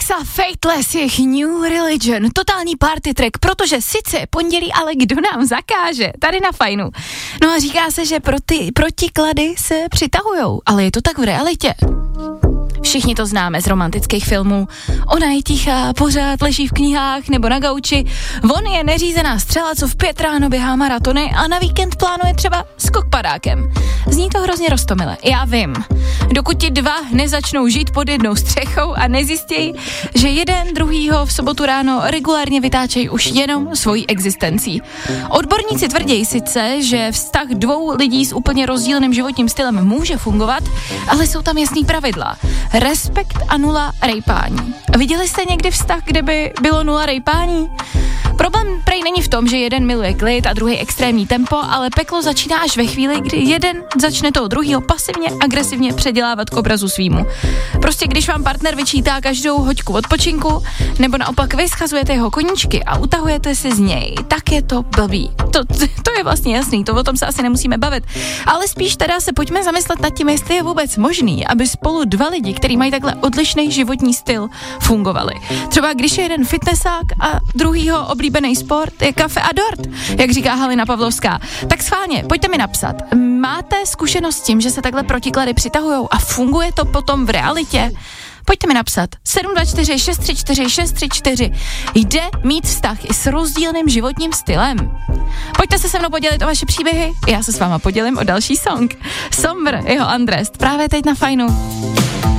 Alexa Fateless, jejich New Religion, totální party track, protože sice je pondělí, ale kdo nám zakáže, tady na Fajnu. No a říká se, že protiklady se přitahujou, ale je to tak v realitě. Všichni to známe z romantických filmů. Ona je tichá, pořád leží v knihách nebo na gauči. On je neřízená střela, co v 5 ráno běhá maratony a na víkend plánuje třeba skok padákem. Zní to hrozně roztomile, já vím. Dokud ti dva nezačnou žít pod jednou střechou a nezjistějí, že jeden druhýho v sobotu ráno regulárně vytáčejí už jenom svojí existencí. Odborníci tvrdí sice, že vztah 2 lidí s úplně rozdílným životním stylem může fungovat, ale jsou tam jasný pravidla. Respekt a 0 rejpání. Viděli jste někdy vztah, kde by bylo 0 rejpání? Problém prej není v tom, že jeden miluje klid a druhý extrémní tempo, ale peklo začíná až ve chvíli, kdy jeden začne toho druhýho pasivně, agresivně předělávat k obrazu svýmu. Prostě když vám partner vyčítá každou hoďku odpočinku, nebo naopak vy schazujete jeho koníčky a utahujete si z něj, tak je to blbý. To je vlastně jasný, to o tom se asi nemusíme bavit. Ale spíš teda se pojďme zamyslet nad tím, jestli je vůbec možný, aby spolu 2 lidi, kteří mají takhle odlišný životní styl, fungovali. Třeba když je jeden fitnessák a druhýho oblíbený sport je kafe a dort, jak říká Halina Pavlovská. Tak schválně, pojďte mi napsat. Máte zkušenost s tím, že se takhle protiklady přitahujou a funguje to potom v realitě? Pojďte mi napsat. 724 634 634. Jde mít vztah i s rozdílným životním stylem? Pojďte se mnou podělit o vaše příběhy. Já se s váma podělím o další song. Somber, jeho Undressed, právě teď na Fajnu.